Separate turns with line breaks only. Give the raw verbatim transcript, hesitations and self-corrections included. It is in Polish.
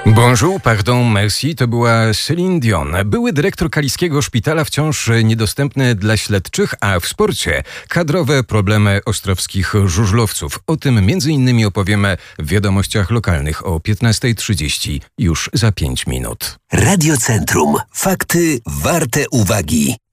Bonjour, pardon, merci, to była Céline Dion. Były dyrektor kaliskiego szpitala wciąż niedostępny dla śledczych, a w sporcie kadrowe problemy ostrowskich żużlowców. O tym między innymi opowiemy w wiadomościach lokalnych o piętnasta trzydzieści już za pięć minut.
Radio Centrum. Fakty warte uwagi.